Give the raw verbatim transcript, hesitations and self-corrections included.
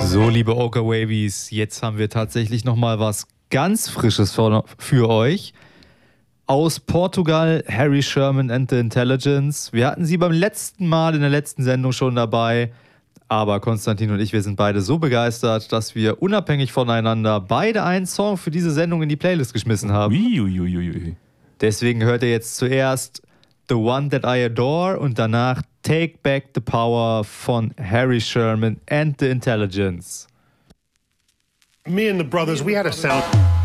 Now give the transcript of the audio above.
So, liebe Oka Wavies, jetzt haben wir tatsächlich nochmal was ganz Frisches für, für euch. Aus Portugal, Harry Sherman and the Intelligence. Wir hatten sie beim letzten Mal in der letzten Sendung schon dabei. Aber Konstantin und ich, wir sind beide so begeistert, dass wir unabhängig voneinander beide einen Song für diese Sendung in die Playlist geschmissen haben. Uiuiuiui. Deswegen hört ihr jetzt zuerst The One That I Adore und danach Take Back the Power von Harry Sherman and the Intelligence. Me and the brothers, we had a sound.